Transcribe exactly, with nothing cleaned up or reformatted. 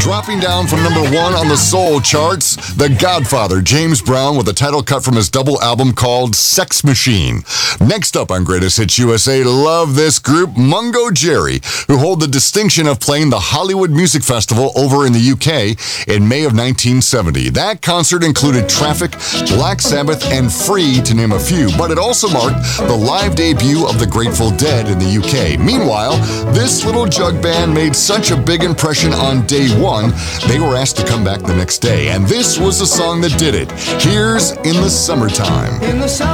Dropping down from number one on the soul charts, The Godfather, James Brown, with a title cut from his double album called Sex Machine. Next up on Greatest Hits U S A, love this group, Mungo Jerry, who hold the distinction of playing the Hollywood Music Festival over in the U K in May of nineteen seventy. That concert included Traffic, Black Sabbath, and Free, to name a few, but it also marked the live debut of the Grateful Dead in the U K. Meanwhile, this little jug band made such a big impression on day one, they were asked to come back the next day, and this was the song that did it. Here's In the Summertime. In the summer